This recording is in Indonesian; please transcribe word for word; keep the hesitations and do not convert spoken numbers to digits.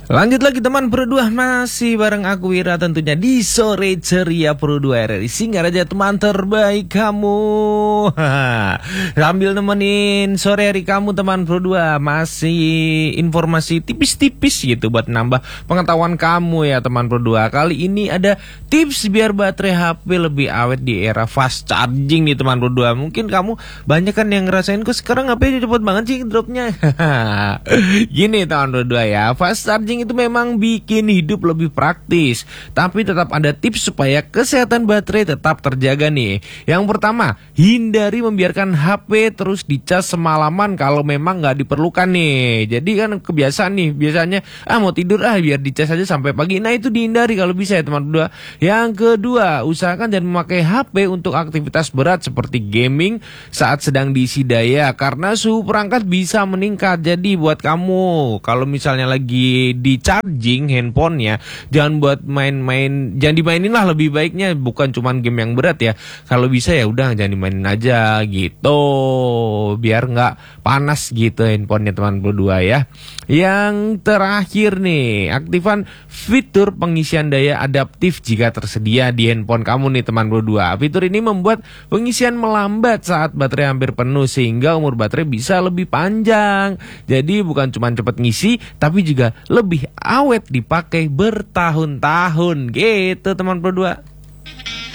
Lanjut lagi teman Pro dua, masih bareng aku Wira tentunya di Sore Ceria Pro dua R R I Singar aja teman terbaik kamu. Sambil nemenin sore hari kamu teman Pro dua, masih informasi tipis-tipis gitu buat nambah pengetahuan kamu ya teman Pro dua. Kali ini ada tips biar baterai H P lebih awet di era fast charging nih teman Pro dua. Mungkin kamu banyak kan yang ngerasain kok sekarang H P cepet banget sih dropnya. Gini teman Pro dua ya, fast charging itu memang bikin hidup lebih praktis, tapi tetap ada tips supaya kesehatan baterai tetap terjaga nih. Yang pertama, hindari membiarkan H P terus dicas semalaman kalau memang nggak diperlukan nih. Jadi kan kebiasaan nih, biasanya ah mau tidur ah biar dicas aja sampai pagi. Nah itu dihindari kalau bisa ya teman dua. Yang kedua, usahakan jangan memakai H P untuk aktivitas berat seperti gaming saat sedang diisi daya, karena suhu perangkat bisa meningkat. Jadi buat kamu kalau misalnya lagi di charging handphonenya, jangan buat main-main, jangan dimainin lah, lebih baiknya bukan cuman game yang berat ya. Kalau bisa ya udah jangan dimainin aja gitu, biar nggak panas gitu handphonenya teman berdua ya. Yang terakhir nih, aktifkan fitur pengisian daya adaptif jika tersedia di handphone kamu nih teman berdua. Fitur ini membuat pengisian melambat saat baterai hampir penuh sehingga umur baterai bisa lebih panjang. Jadi bukan cuma cepat ngisi, tapi juga lebih awet dipakai bertahun-tahun gitu teman berdua.